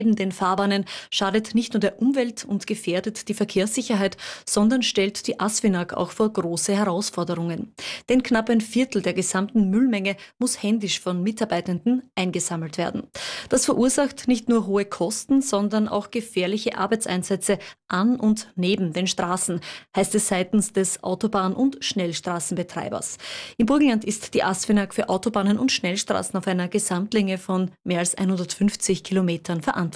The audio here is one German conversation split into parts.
Neben den Fahrbahnen schadet nicht nur der Umwelt und gefährdet die Verkehrssicherheit, sondern stellt die ASFINAG auch vor große Herausforderungen. Denn knapp ein Viertel der gesamten Müllmenge muss händisch von Mitarbeitenden eingesammelt werden. Das verursacht nicht nur hohe Kosten, sondern auch gefährliche Arbeitseinsätze an und neben den Straßen, heißt es seitens des Autobahn- und Schnellstraßenbetreibers. Im Burgenland ist die ASFINAG für Autobahnen und Schnellstraßen auf einer Gesamtlänge von mehr als 150 Kilometern verantwortlich.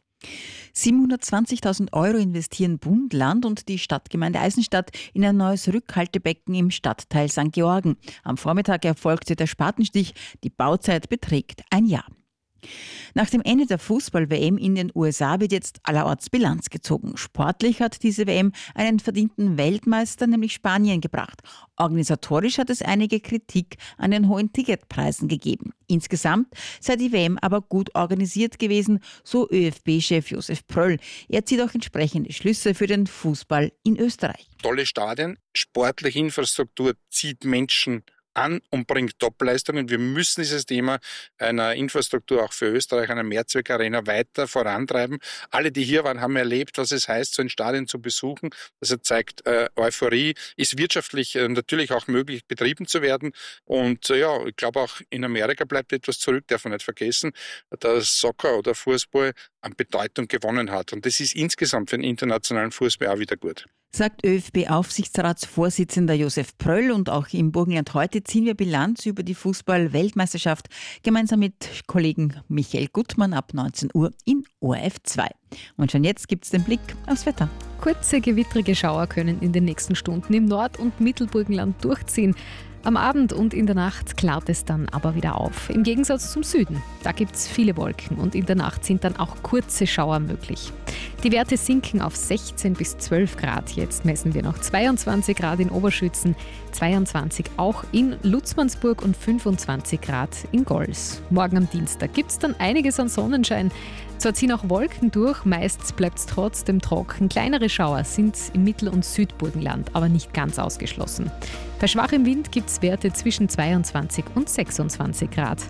720.000 € investieren Bund, Land und die Stadtgemeinde Eisenstadt in ein neues Rückhaltebecken im Stadtteil St. Georgen. Am Vormittag erfolgte der Spatenstich. Die Bauzeit beträgt ein Jahr. Nach dem Ende der Fußball-WM in den USA wird jetzt allerorts Bilanz gezogen. Sportlich hat diese WM einen verdienten Weltmeister, nämlich Spanien, gebracht. Organisatorisch hat es einige Kritik an den hohen Ticketpreisen gegeben. Insgesamt sei die WM aber gut organisiert gewesen, so ÖFB-Chef Josef Pröll. Er zieht auch entsprechende Schlüsse für den Fußball in Österreich. Tolle Stadien, sportliche Infrastruktur zieht Menschen an und bringt Topleistungen. Wir müssen dieses Thema einer Infrastruktur auch für Österreich, einer Mehrzweckarena weiter vorantreiben. Alle, die hier waren, haben erlebt, was es heißt, so ein Stadion zu besuchen. Also zeigt Euphorie, ist wirtschaftlich natürlich auch möglich, betrieben zu werden. Und ich glaube auch in Amerika bleibt etwas zurück, darf man nicht vergessen, dass Soccer oder Fußball an Bedeutung gewonnen hat. Und das ist insgesamt für den internationalen Fußball auch wieder gut. Sagt ÖFB-Aufsichtsratsvorsitzender Josef Pröll, und auch im Burgenland heute ziehen wir Bilanz über die Fußball-Weltmeisterschaft gemeinsam mit Kollegen Michael Gutmann ab 19 Uhr in ORF 2. Und schon jetzt gibt's den Blick aufs Wetter. Kurze gewittrige Schauer können in den nächsten Stunden im Nord- und Mittelburgenland durchziehen. Am Abend und in der Nacht klart es dann aber wieder auf. Im Gegensatz zum Süden. Da gibt es viele Wolken und in der Nacht sind dann auch kurze Schauer möglich. Die Werte sinken auf 16 bis 12 Grad. Jetzt messen wir noch 22 Grad in Oberschützen, 22 auch in Lutzmannsburg und 25 Grad in Gols. Morgen am Dienstag gibt es dann einiges an Sonnenschein. Zwar ziehen auch Wolken durch, meist bleibt es trotzdem trocken. Kleinere Schauer sind im Mittel- und Südburgenland, aber nicht ganz ausgeschlossen. Bei schwachem Wind gibt es Werte zwischen 22 und 26 Grad.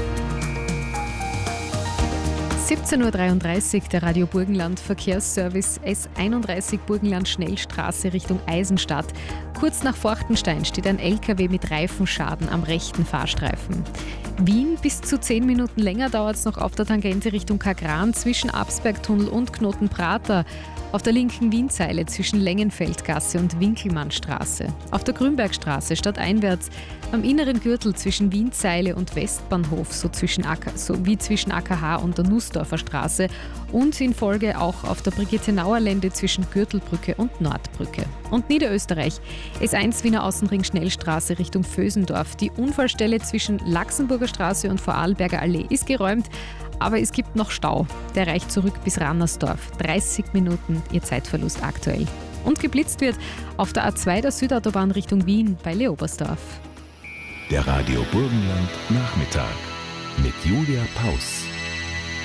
17.33 Uhr, der Radio Burgenland Verkehrsservice S31 Burgenland Schnellstraße Richtung Eisenstadt. Kurz nach Forchtenstein steht ein LKW mit Reifenschaden am rechten Fahrstreifen. Wien, bis zu 10 Minuten länger dauert es noch auf der Tangente Richtung Kagran zwischen Absbergtunnel und Knotenprater. Auf der linken Wienzeile zwischen Längenfeldgasse und Winkelmannstraße. Auf der Grünbergstraße stadteinwärts. Am inneren Gürtel zwischen Wienzeile und Westbahnhof sowie zwischen AKH und der Nussdorfer Straße. Und in Folge auch auf der Brigitte-Nauer-Lände zwischen Gürtelbrücke und Nordbrücke. Und Niederösterreich. S1 Wiener Außenring Schnellstraße Richtung Vösendorf. Die Unfallstelle zwischen Laxenburger Straße und Vorarlberger Allee ist geräumt. Aber es gibt noch Stau. Der reicht zurück bis Rannersdorf. 30 Minuten Ihr Zeitverlust aktuell. Und geblitzt wird auf der A2 der Südautobahn Richtung Wien bei Leobersdorf. Der Radio Burgenland Nachmittag mit Julia Paus.